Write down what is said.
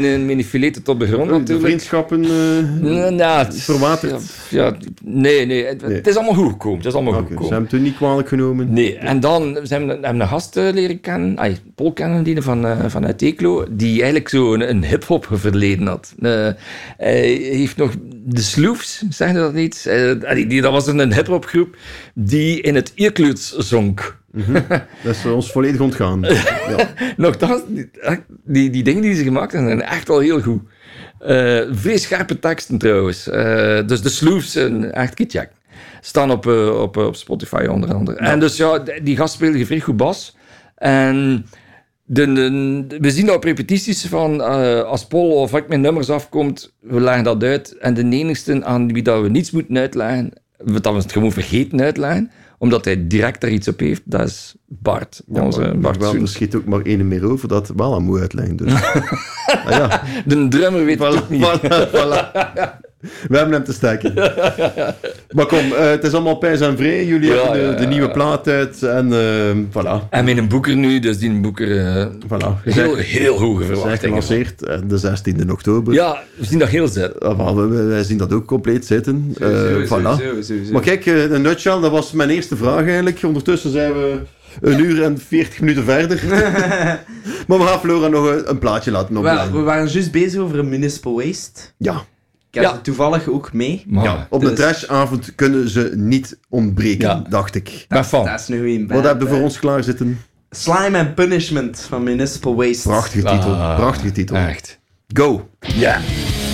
Mijn filet tot de grond De natuurlijk. vriendschappen verwaterd. Nee. Het is allemaal goed gekomen. Het is allemaal goed Ze gekomen. hebben toen niet kwalijk genomen. Nee, en dan hebben we een gast leren kennen, Paul kennen, die vanuit Eeklo, die eigenlijk zo een hip-hop verleden had. Hij heeft nog de Sloofs, zeggen ze dat niet? Dat was een hip-hop groep die in het Ierkluts zong. Dat is ons volledig ontgaan. Ja. Nogthans, die dingen die ze gemaakt hebben, zijn echt wel heel goed. Vrij scherpe teksten trouwens. Dus de Sloofs zijn echt kitjak. Staan op Spotify onder andere. Ja. En dus ja, die gast speelde vrij goed bas. En we zien dat op repetities van als Paul of ik mijn nummers afkomt, we leggen dat uit. En de enigste aan wie dat we niets moeten uitleggen, dat we het gewoon vergeten uitleggen, omdat hij direct daar iets op heeft, dat is Bart. Bart er schiet ook maar één meer over dat wel aan moet uitleggen. Dus. Ja. De drummer weet het ook niet. Voilà. We hebben hem te steken. Maar kom, het is allemaal pijs en vrij. Jullie hebben de nieuwe plaat uit. En voilà. En met een boeker nu, dus die boeker... Voilà. Heel hoge verwachtingen. Gelanceerd de 16e oktober. Ja, we zien dat heel zitten. Wij zien dat ook compleet zitten. Sowieso. Maar kijk, in nutshell, dat was mijn eerste vraag eigenlijk. Ondertussen zijn we 1 uur en 40 minuten verder. Maar we gaan Flora nog een plaatje laten opleggen. We waren juist bezig over een municipal waste. Ja. Ik heb het toevallig ook mee. Ja, op de trashavond kunnen ze niet ontbreken, dacht ik. Dat is nu een Wat heb je voor ons klaarzitten? Slime and Punishment van Municipal Waste. Prachtige titel. Echt. Go! Ja.